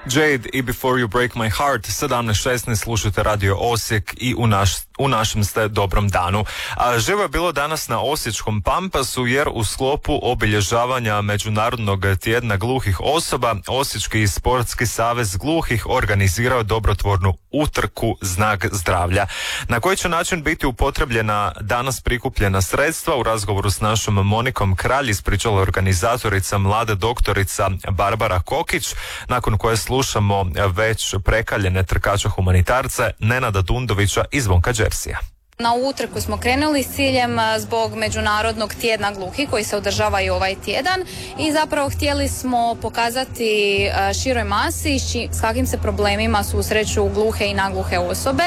Jade i Before You Break My Heart, 17:16, slušajte Radio Osijek i u našem ste dobrom danu. A živo je bilo danas na Osječkom Pampasu jer u sklopu obilježavanja Međunarodnog tjedna gluhih osoba Osječki sportski savez gluhih organizirao dobrotvornu utrku Znak zdravlja. Na koji će način biti upotrebljena danas prikupljena sredstva, u razgovoru s našom Monikom Kralj ispričala organizatorica mlada doktorica Barbara Kokić, nakon koje slušamo već prekaljene trkača humanitarce Nenada Dundovića i Zvonka Džersija. Na utrku smo krenuli s ciljem zbog Međunarodnog tjedna gluhih koji se održava i ovaj tjedan i zapravo htjeli smo pokazati široj masi s kakvim se problemima susreću gluhe i nagluhe osobe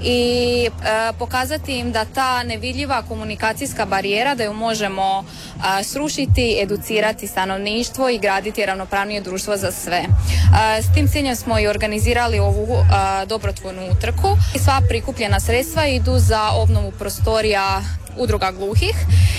i pokazati im da ta nevidljiva komunikacijska barijera, da ju možemo srušiti, educirati stanovništvo i graditi ravnopravnije društvo za sve. S tim ciljem smo i organizirali ovu dobrotvornu utrku i sva prikupljena sredstva idu za obnovu prostorija udruga gluhih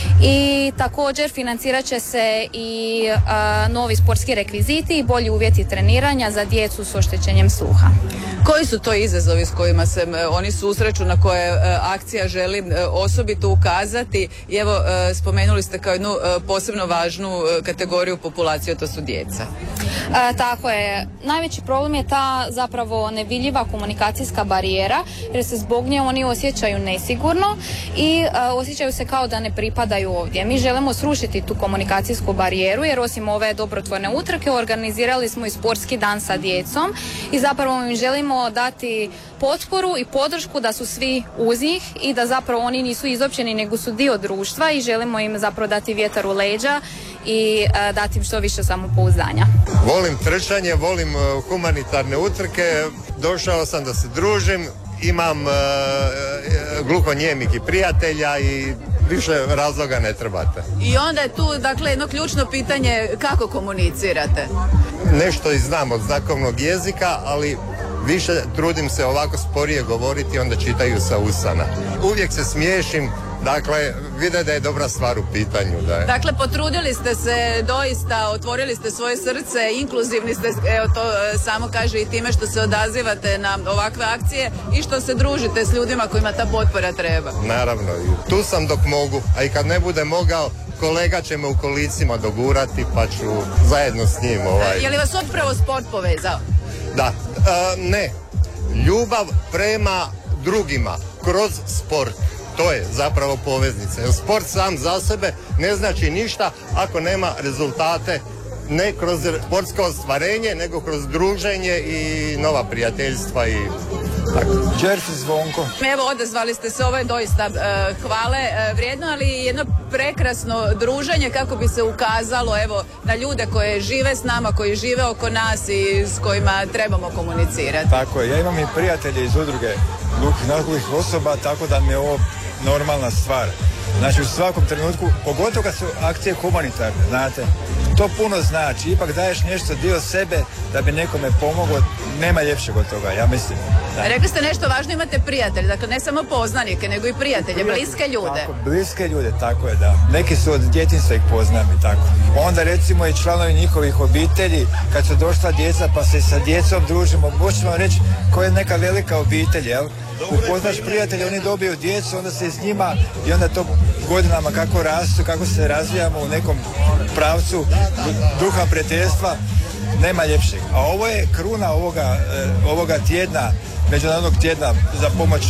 i također financirat će se i novi sportski rekviziti i bolji uvjeti treniranja za djecu s oštećenjem sluha. Koji su to izazovi s kojima se oni susreću, na koje akcija želi osobito ukazati? I evo, spomenuli ste kao jednu posebno važnu kategoriju populacije, to su djeca. Tako je. Najveći problem je ta zapravo nevidljiva komunikacijska barijera jer se zbog nje oni osjećaju nesigurno i osjećaju se kao da ne pripadaju ovdje. Mi želimo srušiti tu komunikacijsku barijeru jer osim ove dobrotvorne utrke organizirali smo i sportski dan sa djecom i zapravo im želimo dati potporu i podršku da su svi uz njih i da zapravo oni nisu izopćeni nego su dio društva i želimo im zapravo dati vjetar u leđa i dati im što više samopouzdanja. Volim trčanje, volim humanitarne utrke, došao sam da se družim, imam gluhonijemih i prijatelja i više razloga ne trebate. I onda je tu, dakle, jedno ključno pitanje, kako komunicirate? Nešto i znam od znakovnog jezika, ali više trudim se ovako sporije govoriti, onda čitaju sa usana. Uvijek se smiješim, dakle, vide da je dobra stvar u pitanju. Da je. Dakle, potrudili ste se doista, otvorili ste svoje srce, inkluzivni ste, evo to samo kaže i time što se odazivate na ovakve akcije i što se družite s ljudima kojima ta potpora treba. Naravno, tu sam dok mogu, a i kad ne bude mogao, kolega će me u kolicima dogurati pa ću zajedno s njim. Je li vas upravo sport povezao? Da, ne. Ljubav prema drugima kroz sport. To je zapravo poveznica. Jer sport sam za sebe ne znači ništa ako nema rezultate ne kroz sportsko ostvarenje, nego kroz druženje i nova prijateljstva i tako. Džersi Zvonko. Evo, odazvali ste se, ovo je doista hvale vrijedno, ali jedno prekrasno druženje kako bi se ukazalo evo na ljude koje žive s nama, koji žive oko nas i s kojima trebamo komunicirati. Tako je, ja imam i prijatelje iz udruge gluhih nagluhih osoba, tako da mi je ovo normalna stvar. Znači u svakom trenutku, pogotovo kad su akcije humanitarne, znate, to puno znači, ipak daješ nešto dio sebe da bi nekome pomogao, nema ljepšeg od toga, ja mislim. Da. Rekli ste nešto važno, imate prijatelje, dakle ne samo poznanike, nego i prijatelje, bliske ljude. Tako, bliske ljude, tako je, da. Neki su od djetinjstva ih poznam i tako. Onda recimo i članovi njihovih obitelji, kad su došla djeca pa se sa djecom družimo, možemo reći koja je neka velika obitelj, jel? Upoznaš prijatelje, oni dobiju djecu, onda se s njima i onda to godinama kako rastu, kako se razvijamo u nekom pravcu duha prijateljstva, nema ljepšeg. A ovo je kruna ovoga tjedna, Međunarodnog tjedna za pomoć